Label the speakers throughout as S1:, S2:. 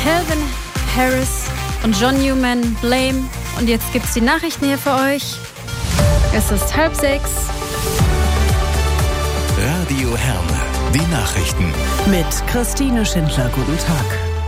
S1: Calvin Harris und John Newman, Blame. Und jetzt gibt's die Nachrichten hier für euch. Es ist 5:30.
S2: Radio Herne, die Nachrichten.
S3: Mit Christine Schindler, guten Tag.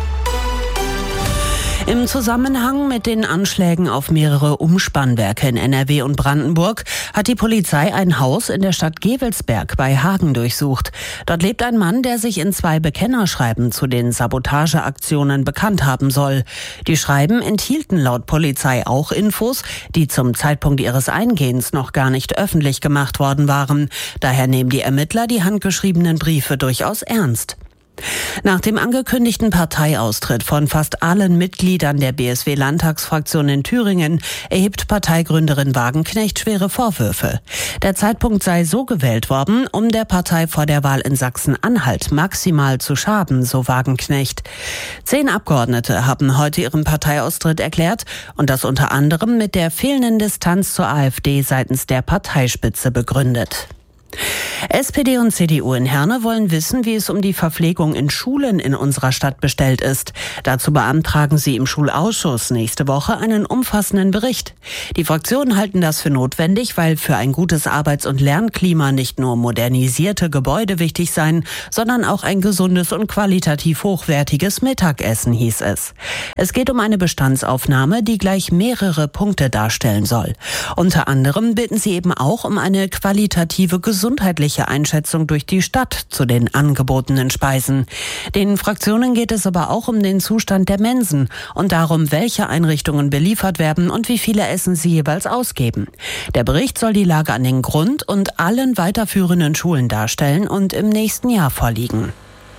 S3: Im Zusammenhang mit den Anschlägen auf mehrere Umspannwerke in NRW und Brandenburg hat die Polizei ein Haus in der Stadt Gevelsberg bei Hagen durchsucht. Dort lebt ein Mann, der sich in 2 Bekennerschreiben zu den Sabotageaktionen bekannt haben soll. Die Schreiben enthielten laut Polizei auch Infos, die zum Zeitpunkt ihres Eingehens noch gar nicht öffentlich gemacht worden waren. Daher nehmen die Ermittler die handgeschriebenen Briefe durchaus ernst. Nach dem angekündigten Parteiaustritt von fast allen Mitgliedern der BSW-Landtagsfraktion in Thüringen erhebt Parteigründerin Wagenknecht schwere Vorwürfe. Der Zeitpunkt sei so gewählt worden, um der Partei vor der Wahl in Sachsen-Anhalt maximal zu schaden, so Wagenknecht. 10 Abgeordnete haben heute ihren Parteiaustritt erklärt und das unter anderem mit der fehlenden Distanz zur AfD seitens der Parteispitze begründet. SPD und CDU in Herne wollen wissen, wie es um die Verpflegung in Schulen in unserer Stadt bestellt ist. Dazu beantragen sie im Schulausschuss nächste Woche einen umfassenden Bericht. Die Fraktionen halten das für notwendig, weil für ein gutes Arbeits- und Lernklima nicht nur modernisierte Gebäude wichtig seien, sondern auch ein gesundes und qualitativ hochwertiges Mittagessen, hieß es. Es geht um eine Bestandsaufnahme, die gleich mehrere Punkte darstellen soll. Unter anderem bitten sie eben auch um eine qualitative gesundheitliche Einschätzung durch die Stadt zu den angebotenen Speisen. Den Fraktionen geht es aber auch um den Zustand der Mensen und darum, welche Einrichtungen beliefert werden und wie viele Essen sie jeweils ausgeben. Der Bericht soll die Lage an den Grund- und allen weiterführenden Schulen darstellen und im nächsten Jahr vorliegen.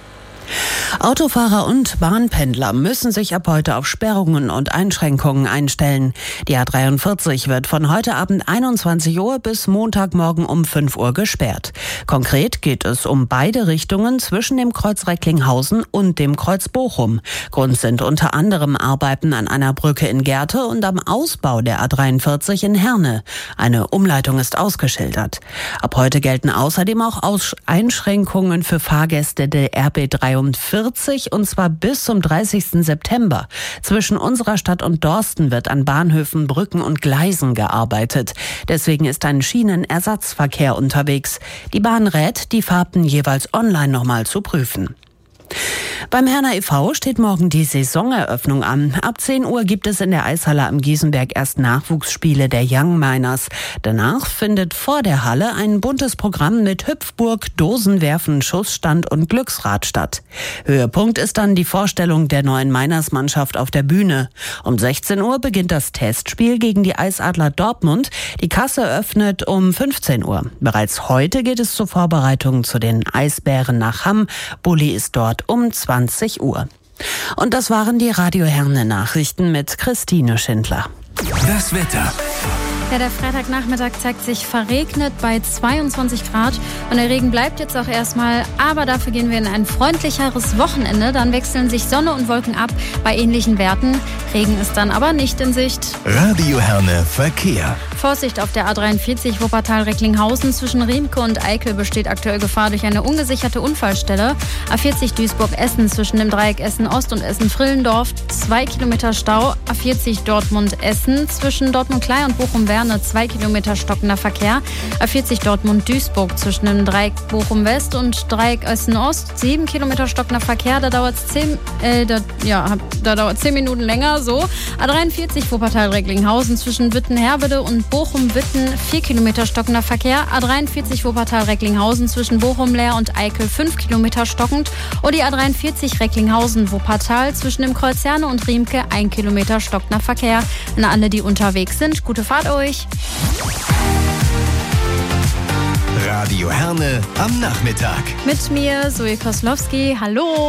S3: Autofahrer und Bahnpendler müssen sich ab heute auf Sperrungen und Einschränkungen einstellen. Die A43 wird von heute Abend 21 Uhr bis Montagmorgen um 5 Uhr gesperrt. Konkret geht es um beide Richtungen zwischen dem Kreuz Recklinghausen und dem Kreuz Bochum. Grund sind unter anderem Arbeiten an einer Brücke in Gerte und am Ausbau der A43 in Herne. Eine Umleitung ist ausgeschildert. Ab heute gelten außerdem auch Einschränkungen für Fahrgäste der RB 43 und zwar bis zum 30. September. Zwischen unserer Stadt und Dorsten wird an Bahnhöfen, Brücken und Gleisen gearbeitet. Deswegen ist ein Schienenersatzverkehr unterwegs. Die Bahn rät, die Fahrten jeweils online nochmal zu prüfen. Beim Herner e.V. steht morgen die Saisoneröffnung an. Ab 10 Uhr gibt es in der Eishalle am Giesenberg erst Nachwuchsspiele der Young Miners. Danach findet vor der Halle ein buntes Programm mit Hüpfburg, Dosenwerfen, Schussstand und Glücksrad statt. Höhepunkt ist dann die Vorstellung der neuen Miners-Mannschaft auf der Bühne. Um 16 Uhr beginnt das Testspiel gegen die Eisadler Dortmund. Die Kasse öffnet um 15 Uhr. Bereits heute geht es zur Vorbereitung zu den Eisbären nach Hamm. Bulli ist dort um 20 Uhr. Und das waren die Radio Herne Nachrichten mit Christine Schindler.
S2: Das Wetter.
S1: Ja, der Freitagnachmittag zeigt sich verregnet bei 22 Grad und der Regen bleibt jetzt auch erstmal, aber dafür gehen wir in ein freundlicheres Wochenende. Dann wechseln sich Sonne und Wolken ab bei ähnlichen Werten. Regen ist dann aber nicht in Sicht.
S2: Radio Herne Verkehr.
S1: Vorsicht auf der A43 Wuppertal-Recklinghausen. Zwischen Riemke und Eickel besteht aktuell Gefahr durch eine ungesicherte Unfallstelle. A40 Duisburg-Essen zwischen dem Dreieck Essen-Ost und Essen-Frillendorf 2 Kilometer Stau. A40 Dortmund-Essen zwischen Dortmund-Klei und Bochum-Werne 2 Kilometer stockender Verkehr. A40 Dortmund-Duisburg zwischen dem Dreieck Bochum-West und Dreieck Essen-Ost 7 Kilometer stockender Verkehr. Da dauert es 10 Minuten länger. So. A43 Wuppertal-Recklinghausen zwischen Witten-Herbede und Bochum-Witten 4 Kilometer stockender Verkehr. A43 Wuppertal-Recklinghausen zwischen Bochum-Leer und Eickel 5 Kilometer stockend. Und die A43 Recklinghausen-Wuppertal zwischen dem Kreuz Herne und Riemke 1 Kilometer stockender Verkehr. An alle, die unterwegs sind, gute Fahrt euch.
S2: Radio Herne am Nachmittag.
S1: Mit mir, Zoe Koslowski. Hallo.